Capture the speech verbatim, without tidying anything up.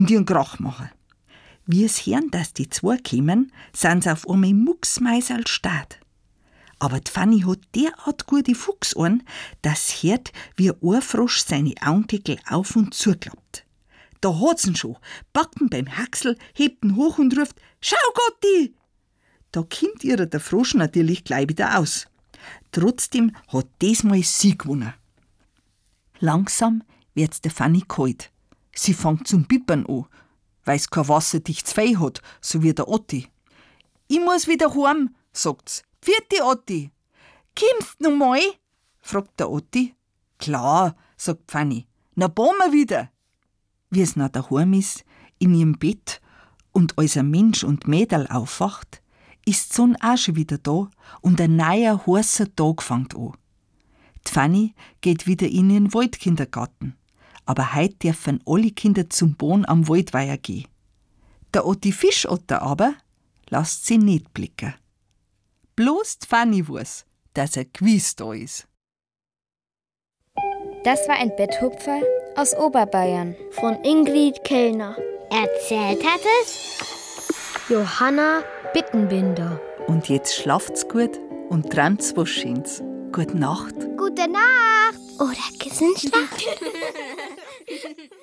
und ihren Krach machen. Wie es hören, dass die zwei kommen, sind sie auf einmal mucksmeiserl stark. Aber die Fanny hat derart gute Fuchsohren, dass hört, wie ein Frosch seine Augendeckel auf und zuklappt. Da hat's ihn schon, packt ihn beim Haxel, hebt ihn hoch und ruft: Schau, Gotti! Da kommt ihr der Frosch natürlich gleich wieder aus. Trotzdem hat diesmal sie gewonnen. Langsam wird's der Fanny kalt. Sie fängt zum Bippern an, weil's kein wasserdichtes Fell hat, so wie der Otti. Ich muss wieder heim, sagt's. Vierte Otti. Kommst noch mal? fragt der Otti. Klar, sagt Fanny. Na, bauen wir wieder. Wie es nach daheim ist, in ihrem Bett und als ein Mensch und Mädel aufwacht, ist die Sonne auch schon wieder da und ein neuer, heißer Tag fängt an. Die Fanny geht wieder in ihren Waldkindergarten, aber heute dürfen alle Kinder zum Bahn am Waldweiher gehen. Der Otti Fischotter aber lässt sie nicht blicken. Bloß die Fanny weiß, dass ein Quiz da ist. Das war ein Betthupferl aus Oberbayern von Ingrid Kellner. Erzählt hat es Johanna Bittenbinder. Und jetzt schlaft's gut und träumt's was Schönes. Gute Nacht. Gute Nacht. Oder Kissenschlaf.